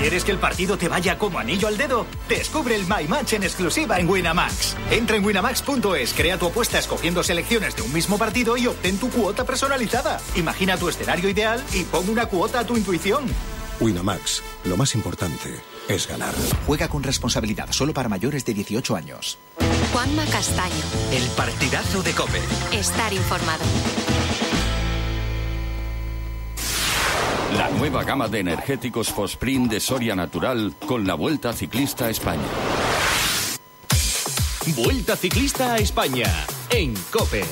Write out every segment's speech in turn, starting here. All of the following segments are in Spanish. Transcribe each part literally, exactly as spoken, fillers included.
¿Quieres que el partido te vaya como anillo al dedo? Descubre el My Match en exclusiva en Winamax. Entra en winamax punto es, crea tu apuesta escogiendo selecciones de un mismo partido y obtén tu cuota personalizada. Imagina tu escenario ideal y pon una cuota a tu intuición. Winamax, lo más importante es ganar. Juega con responsabilidad, solo para mayores de dieciocho años. Juanma Castaño. El partidazo de COPE. Estar informado. La nueva gama de energéticos Fosprint de Soria Natural con la Vuelta Ciclista a España. Vuelta Ciclista a España en COPE.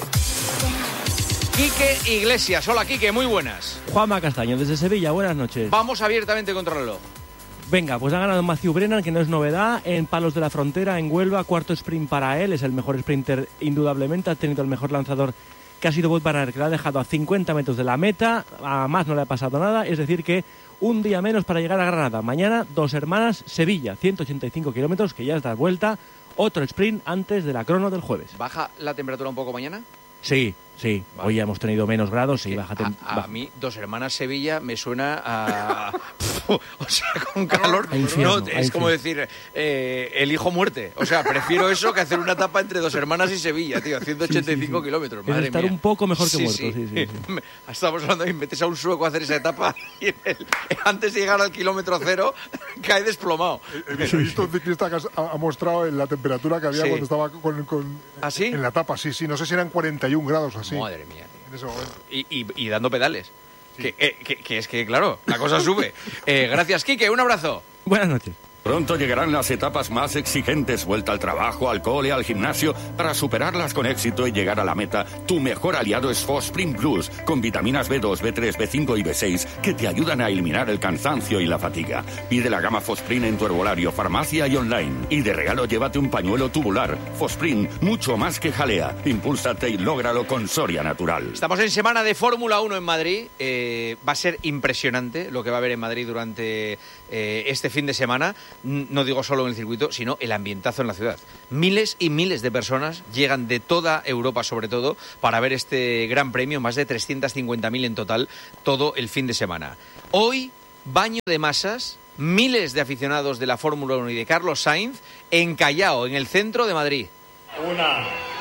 Quique Iglesias. Hola, Quique, muy buenas. Juanma Castaño, desde Sevilla, buenas noches. Vamos abiertamente contra el reloj. Venga, pues ha ganado Matthew Brennan, que no es novedad, en Palos de la Frontera, en Huelva, cuarto sprint para él, es el mejor sprinter indudablemente, ha tenido el mejor lanzador que ha sido Wout van Aert, que lo ha dejado a cincuenta metros de la meta, a más no le ha pasado nada, es decir que un día menos para llegar a Granada. Mañana, Dos Hermanas, Sevilla, ciento ochenta y cinco kilómetros, que ya es dar vuelta, otro sprint antes de la crono del jueves. ¿Baja la temperatura un poco mañana? Sí, sí, vale. Hoy ya hemos tenido menos grados y baja tem- a, a baja. mí, Dos Hermanas Sevilla me suena a... o sea, con calor. Infierno, no, es como decir, eh, el hijo muerte. O sea, prefiero eso que hacer una etapa entre Dos Hermanas y Sevilla, tío, ciento ochenta y cinco sí, sí, sí. kilómetros. Madre es estar mía. un poco mejor que sí, muerto. Sí. Sí, sí, sí. Estamos hablando de metes a un sueco a hacer esa etapa y el, antes de llegar al kilómetro cero cae desplomado. He visto un ciclista que ha, ha mostrado en la temperatura que había sí. cuando estaba con, con ¿Ah, sí? en la etapa. Sí, sí, no sé si eran cuarenta y un grados así. Madre mía. En ese momento. Y, y, y dando pedales. Sí. Que, eh, que, que es que, claro, la cosa sube. eh, gracias, Quique. Un abrazo. Buenas noches. Pronto llegarán las etapas más exigentes, vuelta al trabajo, al cole, al gimnasio. Para superarlas con éxito y llegar a la meta, tu mejor aliado es Fosprint Plus, con vitaminas B dos, B tres, B cinco y B seis, que te ayudan a eliminar el cansancio y la fatiga. Pide la gama Fosprint en tu herbolario, farmacia y online. Y de regalo llévate un pañuelo tubular. Fosprint, mucho más que jalea. Impúlsate y lógralo con Soria Natural. Estamos en semana de Fórmula uno en Madrid. Eh, va a ser impresionante lo que va a haber en Madrid durante eh, este fin de semana. No digo solo en el circuito, sino el ambientazo en la ciudad. Miles y miles de personas llegan de toda Europa, sobre todo, para ver este gran premio, más de trescientas cincuenta mil en total, todo el fin de semana. Hoy, baño de masas, miles de aficionados de la Fórmula uno y de Carlos Sainz en Callao, en el centro de Madrid. Una,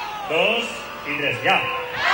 dos y tres, ya.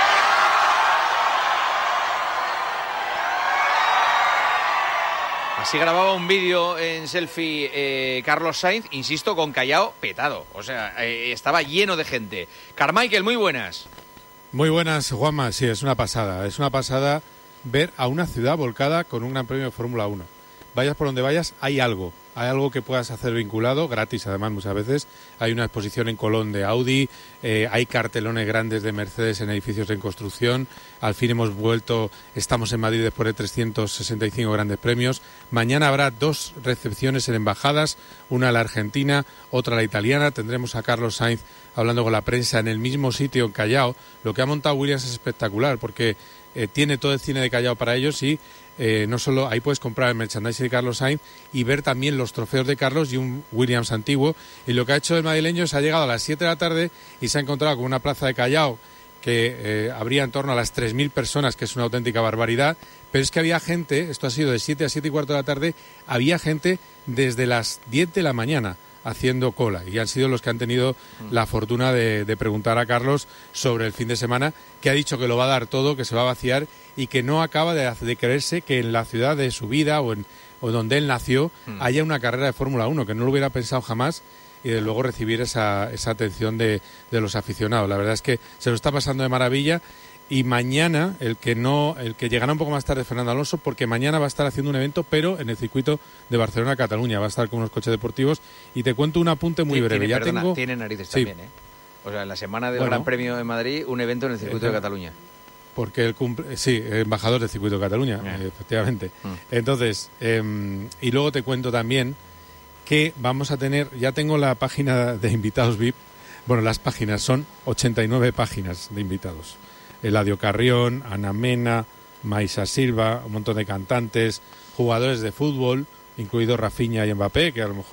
Así grababa un vídeo en selfie eh, Carlos Sainz, insisto, con Callao petado. O sea, eh, estaba lleno de gente. Carmichael, muy buenas. Muy buenas, Juanma. Sí, es una pasada. Es una pasada ver a una ciudad volcada con un gran premio de Fórmula uno. Vayas por donde vayas, hay algo. Hay algo que puedas hacer vinculado, gratis además muchas veces. Hay una exposición en Colón de Audi, eh, hay cartelones grandes de Mercedes en edificios en construcción. Al fin hemos vuelto, estamos en Madrid después de trescientos sesenta y cinco grandes premios. Mañana habrá dos recepciones en embajadas, una la argentina, otra la italiana. Tendremos a Carlos Sainz hablando con la prensa en el mismo sitio en Callao. Lo que ha montado Williams es espectacular porque eh, tiene todo el cine de Callao para ellos y Eh, no solo ahí puedes comprar el merchandising de Carlos Sainz y ver también los trofeos de Carlos y un Williams antiguo. Y lo que ha hecho el madrileño es ha llegado a las siete de la tarde y se ha encontrado con una plaza de Callao que eh, habría en torno a las tres mil personas, que es una auténtica barbaridad. Pero es que había gente, esto ha sido de siete a siete y cuarto de la tarde, había gente desde las diez de la mañana haciendo cola y han sido los que han tenido la fortuna de, de preguntar a Carlos sobre el fin de semana, que ha dicho que lo va a dar todo, que se va a vaciar y que no acaba de, de creerse que en la ciudad de su vida o, en, o donde él nació mm. haya una carrera de Fórmula uno, que no lo hubiera pensado jamás y de luego recibir esa, esa atención de, de los aficionados. La verdad es que se lo está pasando de maravilla. Y mañana, el que no, el que llegará un poco más tarde, Fernando Alonso, porque mañana va a estar haciendo un evento, pero en el circuito de Barcelona-Cataluña. Va a estar con unos coches deportivos. Y te cuento un apunte muy breve. Tiene, ya perdona, tengo... tiene narices sí. también, ¿eh? O sea, en la semana del bueno, Gran Premio de Madrid, un evento en el circuito eh, de Cataluña. Porque él cumple... Sí, embajador del circuito de Cataluña, yeah. eh, efectivamente. Mm. Entonces, eh, y luego te cuento también que vamos a tener... Ya tengo la página de invitados V I P. Bueno, las páginas son ochenta y nueve páginas de invitados. Eladio Carrión, Ana Mena, Maisa Silva, un montón de cantantes, jugadores de fútbol, incluido Rafinha y Mbappé, que a lo mejor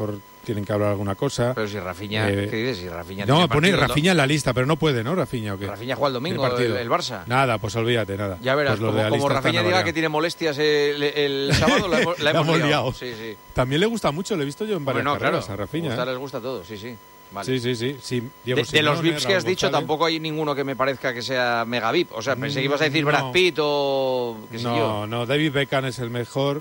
tienen que hablar alguna cosa. Pero si Rafinha, eh, ¿qué dices? Si Rafinha no, tiene pone partido, Rafinha ¿no? en la lista, pero no puede, ¿no? Rafinha, ¿o qué? Rafinha juega el domingo, el, el Barça. Nada, pues olvídate, nada. Ya verás, pues como, como Rafinha diga que tiene molestias el, el sábado, la hemos, la hemos, hemos liado. liado. Sí, sí. También le gusta mucho, lo he visto yo en varias Bueno, no, carreras claro, a Rafinha. Gusta, les gusta todo, sí, sí. Vale. Sí, sí, sí. sí. Diego De, Simeone, de los V I Ps que has Raúl dicho, González. tampoco hay ninguno que me parezca que sea mega V I P. O sea, pensé que ibas a decir No. Brad Pitt o qué sé no, yo. no, David Beckham es el mejor.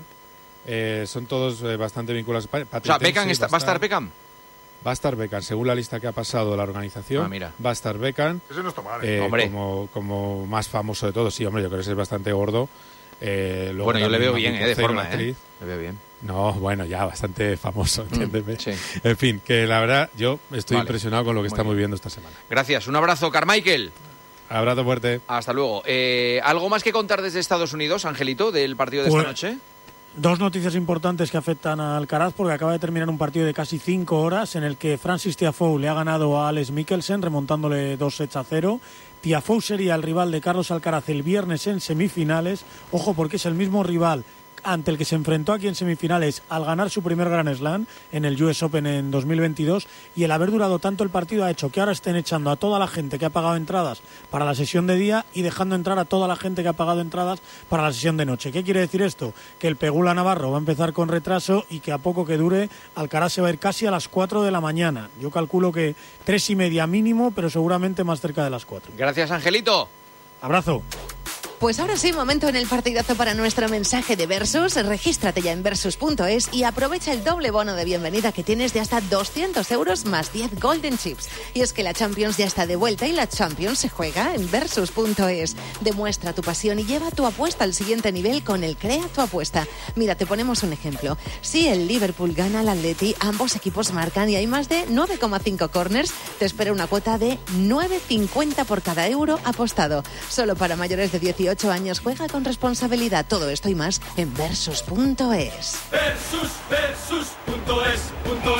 Eh, son todos eh, bastante vinculados. Pa- O sea, Patrick Beckham Dempsey está, ¿va a estar Beckham? Va a estar Beckham, según la lista que ha pasado la organización. Ah, mira. Va a estar Beckham. Ese no está mal. eh, Hombre. Como, como más famoso de todos. Sí, hombre, yo creo que es bastante gordo. Eh, luego Bueno, yo le también veo bien, Matthew eh, de Cole, forma, una eh. actriz. Le veo bien. No, bueno, ya bastante famoso, entiéndeme. Mm, sí. En fin, que la verdad yo estoy Vale. impresionado con lo que Muy estamos bien. viviendo esta semana. Gracias. Un abrazo, Carmichael. Abrazo fuerte. Hasta luego. Eh, ¿Algo más que contar desde Estados Unidos, Angelito, del partido de Pues- esta noche? Dos noticias importantes que afectan a Alcaraz porque acaba de terminar un partido de casi cinco horas en el que Francis Tiafoe le ha ganado a Alex Mikkelsen remontándole dos sets a cero. Tiafoe sería el rival de Carlos Alcaraz el viernes en semifinales. Ojo porque es el mismo rival ante el que se enfrentó aquí en semifinales al ganar su primer Grand Slam en el U S Open en dos mil veintidós, y el haber durado tanto el partido ha hecho que ahora estén echando a toda la gente que ha pagado entradas para la sesión de día y dejando entrar a toda la gente que ha pagado entradas para la sesión de noche. ¿Qué quiere decir esto? Que el Pegula Navarro va a empezar con retraso y que a poco que dure Alcaraz se va a ir casi a las cuatro de la mañana. Yo calculo que tres y media mínimo, pero seguramente más cerca de las cuatro. Gracias, Angelito. Abrazo. Pues ahora sí, momento en el partidazo para nuestro mensaje de Versus. Regístrate ya en versus punto es y aprovecha el doble bono de bienvenida que tienes de hasta doscientos euros más diez Golden Chips. Y es que la Champions ya está de vuelta y la Champions se juega en versus punto es. Demuestra tu pasión y lleva tu apuesta al siguiente nivel con el Crea tu apuesta. Mira, te ponemos un ejemplo. Si el Liverpool gana al Atleti, ambos equipos marcan y hay más de nueve coma cinco corners, te espera una cuota de nueve cincuenta por cada euro apostado. Solo para mayores de dieciocho años. Juega con responsabilidad. Todo esto y más en versus punto es. Versus, versus, punto es, punto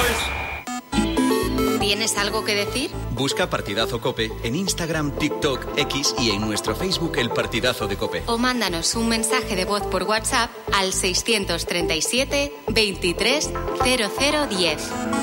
es. ¿Tienes algo que decir? Busca Partidazo Cope en Instagram, TikTok, X y en nuestro Facebook El Partidazo de Cope. O mándanos un mensaje de voz por WhatsApp al seiscientos treinta y siete, veintitrés, cero cero diez.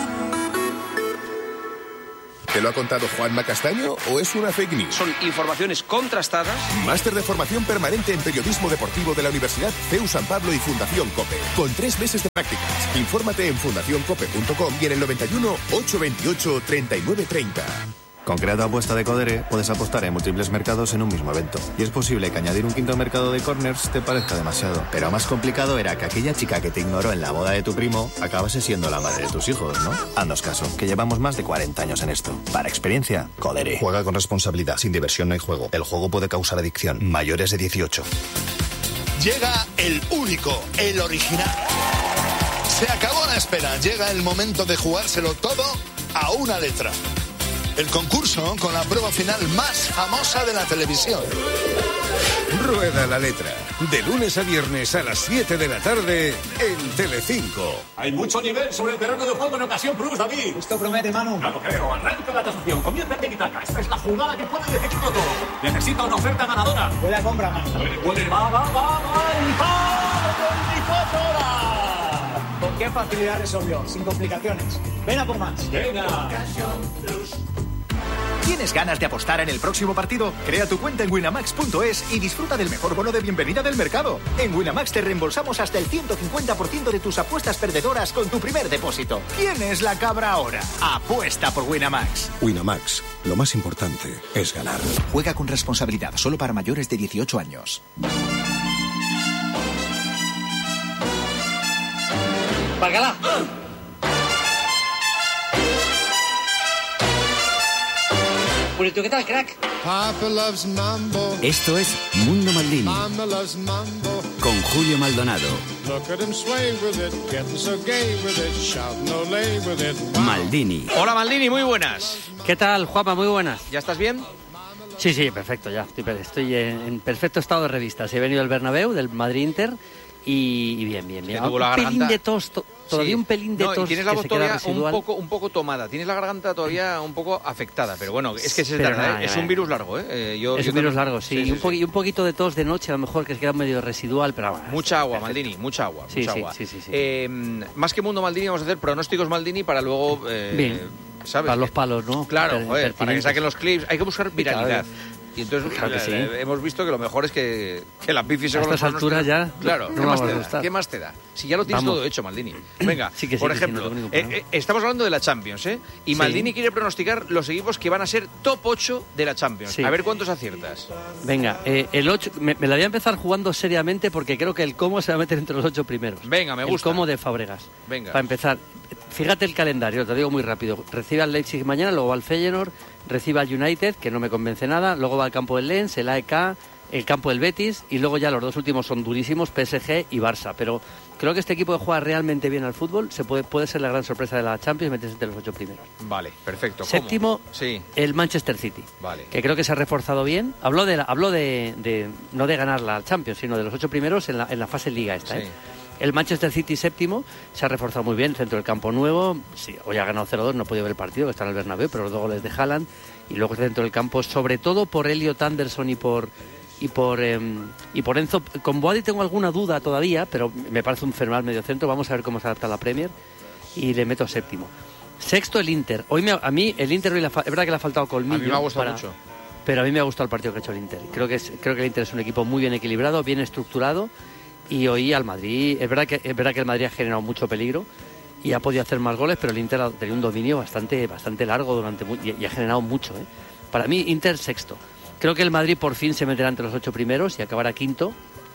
¿Te lo ha contado Juanma Castaño o es una fake news? Son informaciones contrastadas. Máster de formación permanente en periodismo deportivo de la Universidad C E U San Pablo y Fundación COPE. Con tres meses de prácticas. Infórmate en fundación cope punto com y en el noventa y uno, ochocientos veintiocho, treinta y nueve treinta. Con Crea tu apuesta de Codere puedes apostar en múltiples mercados en un mismo evento. Y es posible que añadir un quinto mercado de corners te parezca demasiado. Pero más complicado era que aquella chica que te ignoró en la boda de tu primo acabase siendo la madre de tus hijos, ¿no? Haznos caso, que llevamos más de cuarenta años en esto. Para experiencia, Codere. Juega con responsabilidad. Sin diversión no hay juego. El juego puede causar adicción. Mayores de dieciocho. Llega el único, el original. Se acabó la espera. Llega el momento de jugárselo todo a una letra. El concurso con la prueba final más famosa de la televisión. Rueda la letra. De lunes a viernes a las siete de la tarde en Telecinco. Hay mucho nivel sobre el terreno de juego en ocasión Plus, David. Esto promete, Manu. No lo creo. Arranca la tasación. Comienza el tiki-taka. Esta es la jugada que puede decidirlo todo. Necesita una oferta ganadora. Buena compra, Manu. Puede, puede. Va, va, va, va. Y va. veinticuatro horas. ¿Con qué facilidad resolvió? Sin complicaciones. Ven a por más. Venga. ¿Tienes ganas de apostar en el próximo partido? Crea tu cuenta en winamax punto es y disfruta del mejor bono de bienvenida del mercado. En Winamax te reembolsamos hasta el ciento cincuenta por ciento de tus apuestas perdedoras con tu primer depósito. ¿Quién es la cabra ahora? Apuesta por Winamax. Winamax, lo más importante es ganar. Juega con responsabilidad, solo para mayores de dieciocho años. ¡Bacala! ¿Qué tal, crack? Esto es Mundo Maldini con Julio Maldonado. Maldini. Hola, Maldini, muy buenas. ¿Qué tal, Juanma? Muy buenas. ¿Ya estás bien? Sí, sí, perfecto, ya. Estoy, estoy en, en perfecto estado de revista. He venido del Bernabéu, del Madrid Inter, y, y bien, bien, bien. Que tuvo Un la pelín garganta- de tos. to- todavía Sí. un pelín de No, tos y tienes la que voz se queda todavía un residual. poco, un poco tomada. Tienes la garganta todavía un poco afectada. Pero bueno, es que se Pero trata, nada, ¿eh? Es ya, un ya. virus largo, ¿eh? Eh, yo, Es yo un virus también- largo, sí. sí, y, sí, un po- sí. y un poquito de tos de noche, a lo mejor que queda medio residual, pero bueno. Mucha agua, perfecto. Maldini, mucha agua. Sí, mucha sí, agua. sí, sí, sí. Eh, más que Mundo Maldini, vamos a hacer pronósticos Maldini para luego. Eh, Bien. ¿sabes? Para los palos, ¿no? Claro, Per- joder, para que pertinentes. saquen los clips. Hay que buscar viralidad. Claro. Y entonces Claro que sí. eh, hemos visto que lo mejor es que, que la bici se A con los estas alturas pronósticos. ya Claro, no ¿qué nos más va a te da? gustar. ¿Qué más te da? Si ya lo tienes Vamos. todo hecho, Maldini. Venga, Sí que sí, por que sí, no ejemplo, tengo ningún eh, problema. eh, estamos hablando de la Champions, ¿eh? Y Sí. Maldini quiere pronosticar los equipos que van a ser top ocho de la Champions. Sí. A ver cuántos aciertas. Venga, eh, el ocho, me, me la voy a empezar jugando seriamente porque creo que el Como se va a meter entre los ocho primeros. Venga, me gusta. El Como de Fábregas. Venga. Para empezar, fíjate el calendario, te lo digo muy rápido. Recibe al Leipzig mañana, luego va al Feyenoord, recibe al United, que no me convence nada, luego va al campo del Lens, el A E K, el campo del Betis, y luego ya los dos últimos son durísimos, P S G y Barça. Pero creo que este equipo que juega realmente bien al fútbol se puede, puede ser la gran sorpresa de la Champions y meterse entre los ocho primeros. Vale, perfecto. ¿Cómo? Séptimo, Sí, el Manchester City, vale. que creo que se ha reforzado bien. Habló de, la- habló de, de- no de ganar la Champions, sino de los ocho primeros en la, en la fase Liga esta. Sí. ¿eh? El Manchester City séptimo se ha reforzado muy bien, centro del campo nuevo. Sí, hoy ha ganado cero dos, no he podido ver el partido, que está en el Bernabéu, pero los dos goles de Haaland. Y luego el centro del campo, sobre todo por Elliot Anderson y por y por em, y por Enzo. Con Boadi tengo alguna duda todavía, pero me parece un fenomenal medio centro. Vamos a ver cómo se adapta a la Premier. Y le meto séptimo. Sexto, el Inter. Hoy me ha- a mí el Inter hoy le ha fa- es verdad que le ha faltado colmillo. A mí me ha gustado para- mucho. Pero a mí me ha gustado el partido que ha hecho el Inter. Creo que es, creo que el Inter es un equipo muy bien equilibrado, bien estructurado. Y hoy al Madrid, es verdad que es verdad que el Madrid ha generado mucho peligro y ha podido hacer más goles, pero el Inter ha tenido un dominio bastante bastante largo durante mu- y, y ha generado mucho. ¿eh? Para mí, Inter sexto. Creo que el Madrid por fin se meterá entre los ocho primeros y acabará quinto.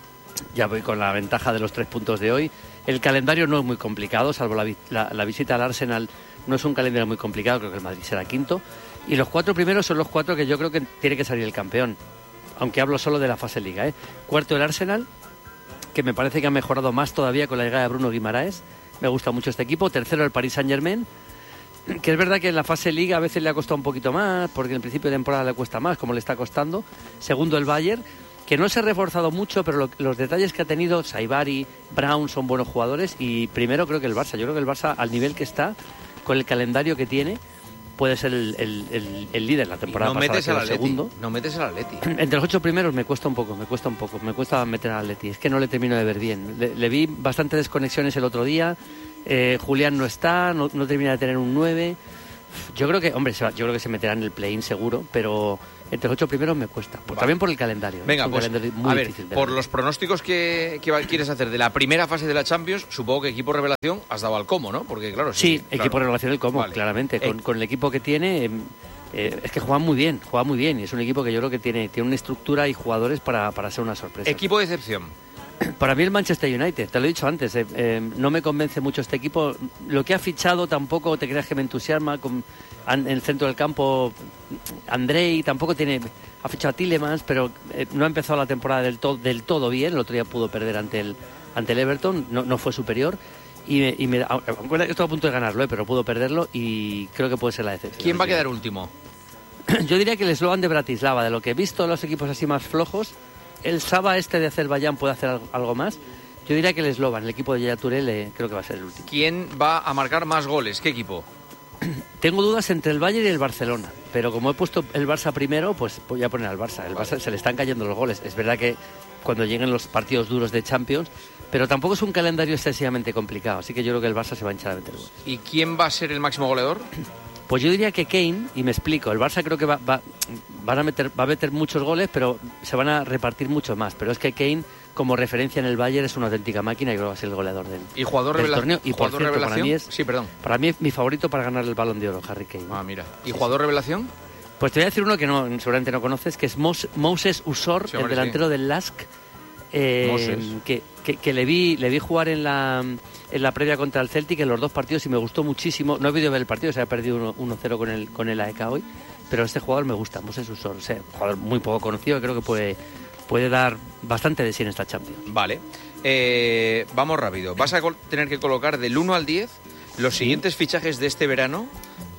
Ya voy con la ventaja de los tres puntos de hoy. El calendario no es muy complicado, salvo la, vi- la- la visita al Arsenal, no es un calendario muy complicado, creo que el Madrid será quinto. Y los cuatro primeros son los cuatro que yo creo que tiene que salir el campeón, aunque hablo solo de la fase Liga. ¿eh? Cuarto el Arsenal, que me parece que ha mejorado más todavía con la llegada de Bruno Guimaraes. Me gusta mucho este equipo. Tercero el Paris Saint-Germain, que es verdad que en la fase Liga a veces le ha costado un poquito más, porque en el principio de temporada le cuesta más, como le está costando. Segundo el Bayern, que no se ha reforzado mucho, pero lo- los detalles que ha tenido, Saibari, Brown, son buenos jugadores. Y primero creo que el Barça. Yo creo que el Barça, al nivel que está, con el calendario que tiene, puede ser el, el- el- el líder. La temporada no pasada metes al quedó Atleti. segundo. No metes al Atleti. Entre los ocho primeros me cuesta un poco, me cuesta un poco, me cuesta meter al Atleti. Es que no le termino de ver bien. Le, le vi bastante desconexiones el otro día. Eh, Julián no está, no, no termina de tener un nueve. Yo creo que, hombre, se va- yo creo que se meterá en el play-in seguro, pero entre los ocho primeros me cuesta. Pues Vale. también por el calendario. ¿eh? Venga, Es un pues calendario muy a ver, difícil de por ver. los pronósticos que, que va- quieres hacer de la primera fase de la Champions, supongo que equipo revelación has dado al Como, ¿no? Porque claro, Sí, claro. equipo de relación el Como, Vale. claramente. Eh, Con, con el equipo que tiene, eh, eh, es que juega muy bien, juega muy bien. Y es un equipo que yo creo que tiene, tiene una estructura y jugadores para, para ser una sorpresa. Equipo de excepción. Para mí el Manchester United, te lo he dicho antes, eh, eh, no me convence mucho este equipo. Lo que ha fichado tampoco te creas que me entusiasma. Con, an- en el centro del campo, Andrei tampoco tiene... Ha fichado a Tielemans, pero eh, no ha empezado la temporada del, to- del todo bien. El otro día pudo perder ante el, ante el Everton, no, no fue superior. Y, me- y me, aunque estoy a punto de ganarlo, eh, pero pudo perderlo y creo que puede ser la decepción. ¿Quién va a quedar último? Yo diría que el eslogan de Bratislava, de lo que he visto de los equipos así más flojos, el Saba este de Azerbaiyán puede hacer algo, algo más. Yo diría que el eslogan, el equipo de Yaya Touré, le- creo que va a ser el último. ¿Quién va a marcar más goles? ¿Qué equipo? Tengo dudas entre el Bayern y el Barcelona, pero como he puesto el Barça primero, pues voy a poner al Barça. El Barça se le están cayendo los goles. Es verdad que cuando lleguen los partidos duros de Champions, pero tampoco es un calendario excesivamente complicado, así que yo creo que el Barça se va a hinchar a meter goles. ¿Y quién va a ser el máximo goleador? Pues yo diría que Kane, y me explico, el Barça creo que va, va, van a meter, va a meter muchos goles, pero se van a repartir mucho más. Pero es que Kane, como referencia en el Bayern, es una auténtica máquina y creo que va a ser el goleador del, ¿Y jugador, del revela- torneo. Y por jugador cierto, para revelación? mí, es, Sí, perdón. para mí es mi favorito para ganar el Balón de Oro, Harry Kane. Ah, mira. ¿Y jugador revelación? Pues te voy a decir uno que no, seguramente no conoces, que es Mos- Moses Usor, Sí, el hombre, delantero sí. del Lask, eh, Moses. que, que, que le vi le vi jugar en la en la previa contra el Celtic en los dos partidos y me gustó muchísimo. No he podido ver el partido, se ha perdido uno cero con el con el A E K hoy, pero este jugador me gusta, Moses Usor, o sea, un jugador muy poco conocido, creo que puede puede dar bastante de sí en esta Champions. Vale. Eh, vamos rápido. Vas a col- tener que colocar del uno al diez los siguientes fichajes de este verano,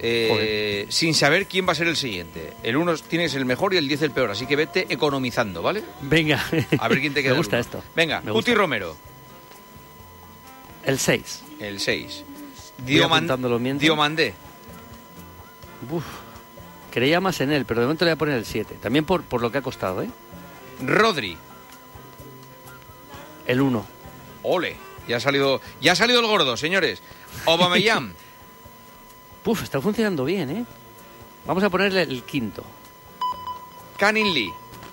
eh, sin saber quién va a ser el siguiente. El uno tienes el mejor y el diez el peor, así que vete economizando, ¿vale? Venga. A ver quién te queda. Me gusta el uno. esto. Venga, Me Guti gusta. Romero. El seis. El seis. Dioman- Diomandé. Uf, creía más en él, pero de momento le voy a poner el siete. También por, por lo que ha costado, ¿eh? Rodri. El uno. Ole. Ya ha salido, ya ha salido el gordo, señores. Aubameyang. Uf, está funcionando bien, ¿eh? Vamos a ponerle el quinto. Canning Lee.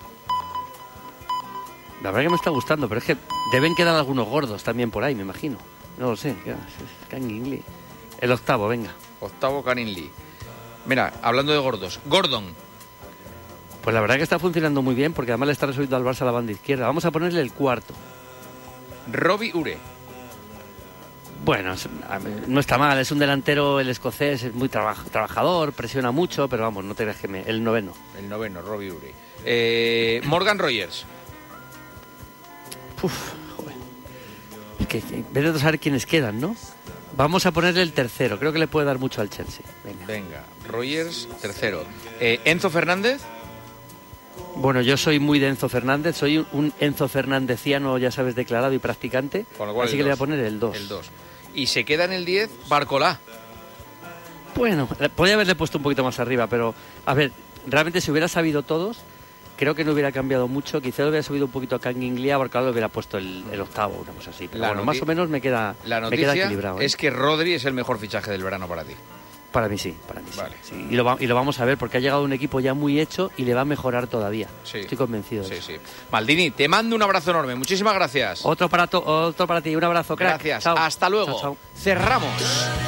La verdad que me está gustando, pero es que deben quedar algunos gordos también por ahí, me imagino. No lo sé. Canning Lee. El octavo, venga. Octavo Canning Lee. Mira, hablando de gordos. Gordon. Pues la verdad que está funcionando muy bien, porque además le está resolviendo al Barça a la banda izquierda. Vamos a ponerle el cuarto. Robbie Ure. Bueno, no está mal, es un delantero, el escocés, es muy traba- trabajador, presiona mucho, pero vamos, no te creas que me... El noveno. El noveno, Robbie Ure. Eh, Morgan Rogers. Uf, joder. Que, que, vete a saber quiénes quedan, ¿no? Vamos a ponerle el tercero, creo que le puede dar mucho al Chelsea. Venga, Venga Rogers, tercero. Eh, Enzo Fernández. Bueno, yo soy muy de Enzo Fernández, soy un, un Enzo Fernandeciano, ya sabes, declarado y practicante, Con lo cual así que el le voy a dos. poner el dos. El dos. Y se queda en el diez Barcolá. Bueno, podría haberle puesto un poquito más arriba, pero, a ver, realmente si hubiera sabido todos, creo que no hubiera cambiado mucho. Quizá lo hubiera subido un poquito a Canning Lee, porque ahora le hubiera puesto el, el octavo, una cosa así. Pero La bueno, noti- más o menos me queda, La me queda noticia equilibrado, ¿eh? es que Rodri es el mejor fichaje del verano para ti. Para mí sí, para mí sí. Vale. sí. Y, lo va- y lo vamos a ver, porque ha llegado un equipo ya muy hecho y le va a mejorar todavía. Sí. Estoy convencido de Sí, eso. sí. Maldini, te mando un abrazo enorme. Muchísimas gracias. Otro para, to- otro para ti, un abrazo, crack. Gracias. Chao. Hasta luego. Chao, chao. Cerramos.